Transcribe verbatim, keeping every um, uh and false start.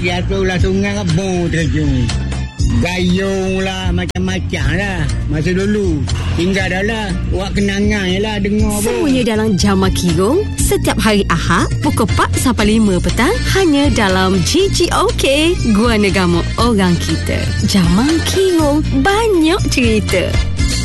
jatuh lah sungai ke bong terjun. Gayung lah, macam-macam lah. Masa dulu tinggal dah lah. Buat kenangan je lah dengar pun. Semuanya dalam Jamal Kirong. Setiap hari Ahad pukul empat sampai lima petang. Hanya dalam G G O K Guanegama Orang Kita. Jamal Kirong, banyak cerita.